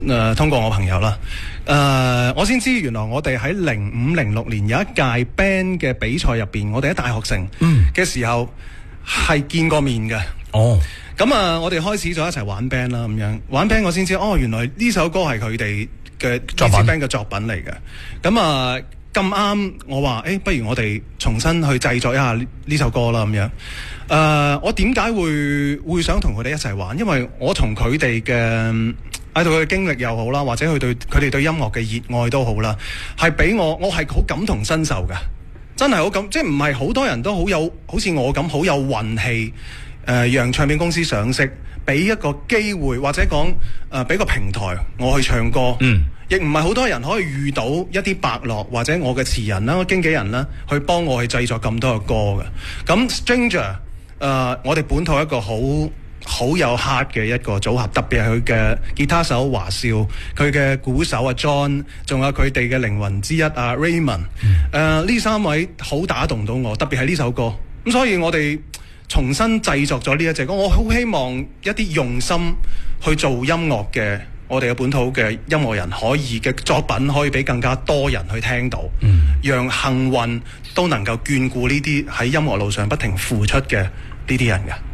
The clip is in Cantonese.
通過我朋友啦，我先知原來我哋喺0506年有一屆 band 嘅比賽入邊，我哋喺大學城嘅時候係見過面嘅。咁我哋開始咗一齊玩 band 啦，咁樣玩 band 我先知原來呢首歌係佢哋嘅作品 band 嘅作品嚟嘅。咁咁啱我話不如我哋重新去製作一下呢首歌啦，咁樣。我點解會想同佢哋一齊玩？因為我同佢哋嘅喺度嘅經歷又好啦，或者佢哋對音樂嘅熱愛都好啦，係俾我係好感同身受嘅，真係好感，即係唔係好多人都好似我咁好有運氣，讓唱片公司賞識，俾一個機會或者講俾個平台我去唱歌，亦唔係好多人可以遇到一啲伯樂或者我嘅詞人啦、經紀人啦，去幫我去製作咁多嘅歌嘅。咁 Stranger，我哋本土一個好有 heart 嘅一個組合，特別係佢嘅吉他手華少，佢嘅鼓手John， 仲有佢哋嘅靈魂之一Raymond，呢三位好打動到我，特別係呢首歌。咁所以我哋重新製作咗呢一隻歌，我好希望一啲用心去做音樂嘅我哋嘅本土嘅音樂人嘅作品可以俾更加多人去聽到，讓幸運都能夠眷顧呢啲喺音樂路上不停付出嘅呢啲人嘅。